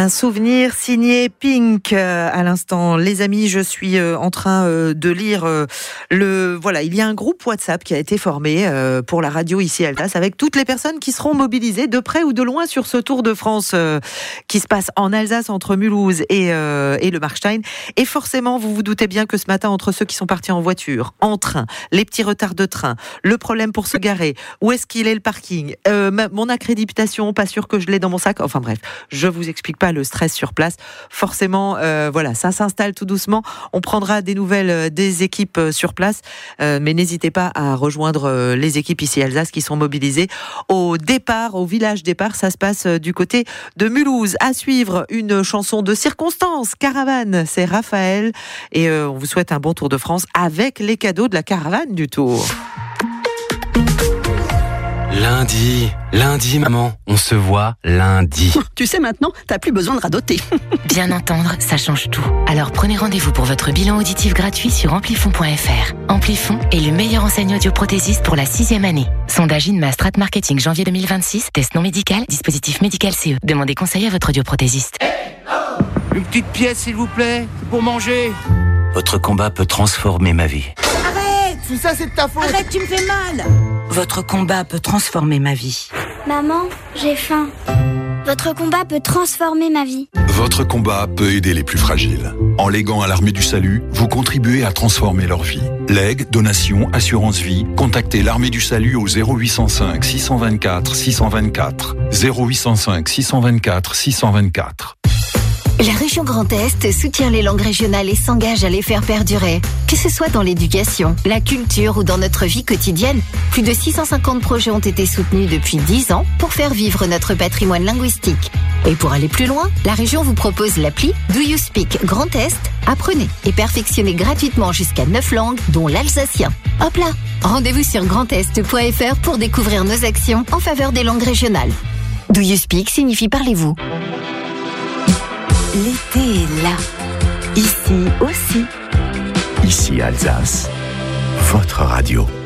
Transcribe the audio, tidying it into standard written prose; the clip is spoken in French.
Un souvenir signé Pink à l'instant. Les amis, je suis en train de lire il y a un groupe WhatsApp qui a été formé pour la radio ici à Alsace avec toutes les personnes qui seront mobilisées de près ou de loin sur ce Tour de France qui se passe en Alsace entre Mulhouse et le Markstein. Et forcément, vous vous doutez bien que ce matin, entre ceux qui sont partis en voiture, en train, les petits retards de train, le problème pour se garer, où est-ce qu'il est le parking, mon accréditation, pas sûr que je l'ai dans mon sac. Enfin bref, je vous explique pas le stress sur place. Forcément, ça s'installe tout doucement. On prendra des nouvelles des équipes sur place, mais n'hésitez pas à rejoindre les équipes ici à Alsace qui sont mobilisées au village départ. Ça se passe du côté de Mulhouse. À suivre, une chanson de circonstance, Caravane. C'est Raphaël et on vous souhaite un bon Tour de France avec les cadeaux de la caravane du Tour. Lundi, maman, on se voit lundi. Tu sais maintenant, t'as plus besoin de radoter. Bien entendre, ça change tout. Alors prenez rendez-vous pour votre bilan auditif gratuit sur amplifon.fr. Amplifon est le meilleur enseigne audioprothésiste pour la 6e année. Sondage INMA Strat Marketing janvier 2026, test non médical, dispositif médical CE. Demandez conseil à votre audioprothésiste. Une petite pièce s'il vous plaît, pour manger. Votre combat peut transformer ma vie. Tout ça c'est de ta faute. Arrête, tu me fais mal. Votre combat peut transformer ma vie. Maman, j'ai faim. Votre combat peut transformer ma vie. Votre combat peut aider les plus fragiles. En léguant à l'Armée du Salut, vous contribuez à transformer leur vie. Legs, donations, assurance vie, contactez l'Armée du Salut au 0805 624 624. 0805 624 624. La région Grand Est soutient les langues régionales et s'engage à les faire perdurer. Que ce soit dans l'éducation, la culture ou dans notre vie quotidienne, plus de 650 projets ont été soutenus depuis 10 ans pour faire vivre notre patrimoine linguistique. Et pour aller plus loin, la région vous propose l'appli Do You Speak Grand Est. Apprenez et perfectionnez gratuitement jusqu'à 9 langues, dont l'alsacien. Hop là! Rendez-vous sur grandest.fr pour découvrir nos actions en faveur des langues régionales. Do You Speak signifie parlez-vous. L'été est là. Ici aussi. Ici Alsace, votre radio.